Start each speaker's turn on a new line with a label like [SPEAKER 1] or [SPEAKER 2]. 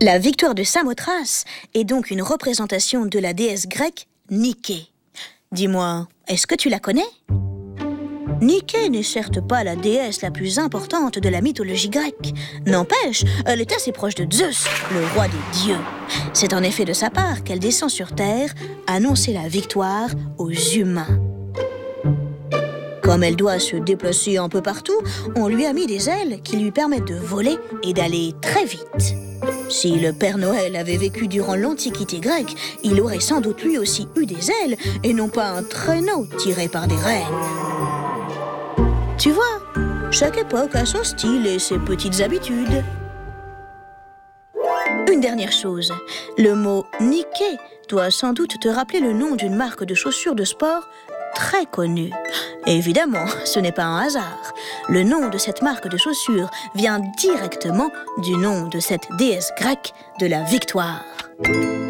[SPEAKER 1] La victoire de Samothrace est donc une représentation de la déesse grecque Niké. Dis-moi, est-ce que tu la connais ? Niké n'est certes pas la déesse la plus importante de la mythologie grecque. N'empêche, elle est assez proche de Zeus, le roi des dieux. C'est en effet de sa part qu'elle descend sur Terre annoncer la victoire aux humains. Comme elle doit se déplacer un peu partout, on lui a mis des ailes qui lui permettent de voler et d'aller très vite. Si le Père Noël avait vécu durant l'Antiquité grecque, il aurait sans doute lui aussi eu des ailes et non pas un traîneau tiré par des rennes. Tu vois, chaque époque a son style et ses petites habitudes. Une dernière chose, le mot « Niké » doit sans doute te rappeler le nom d'une marque de chaussures de sport très connue. Évidemment, ce n'est pas un hasard. Le nom de cette marque de chaussures vient directement du nom de cette déesse grecque de la victoire.